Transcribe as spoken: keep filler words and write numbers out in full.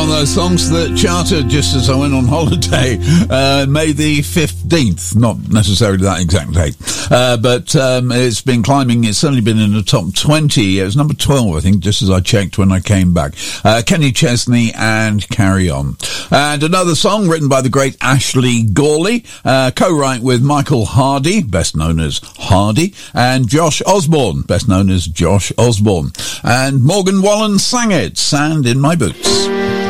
one of those songs that charted just as I went on holiday, uh, May the fifteenth, not necessarily that exact date, uh, but um, it's been climbing. It's certainly been in the top twenty. It was number twelve, I think, just as I checked when I came back. Uh, Kenny Chesney and Carry On. And another song written by the great Ashley Gawley, uh, co-write with Michael Hardy, best known as Hardy, and Josh Osborne, best known as Josh Osborne. And Morgan Wallen sang it, Sand in My Boots.